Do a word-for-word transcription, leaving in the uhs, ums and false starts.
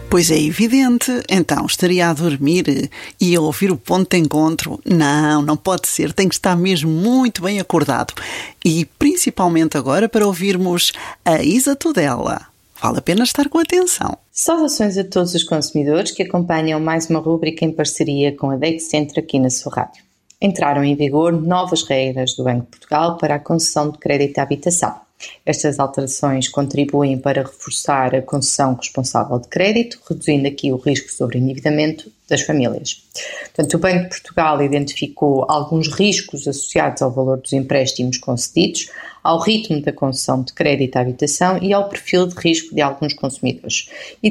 Pois é evidente, então estaria a dormir e a ouvir o ponto de encontro? Não, não pode ser, tem que estar mesmo muito bem acordado. E principalmente agora para ouvirmos a Isa Tudela. Vale a pena estar com atenção. Saudações a todos os consumidores que acompanham mais uma rúbrica em parceria com a Dexcentre aqui na sua rádio. Entraram em vigor novas regras do Banco de Portugal para a concessão de crédito à habitação. Estas alterações contribuem para reforçar a concessão responsável de crédito, reduzindo aqui o risco sobre endividamento das famílias. Portanto, o Banco de Portugal identificou alguns riscos associados ao valor dos empréstimos concedidos, ao ritmo da concessão de crédito à habitação e ao perfil de risco de alguns consumidores. E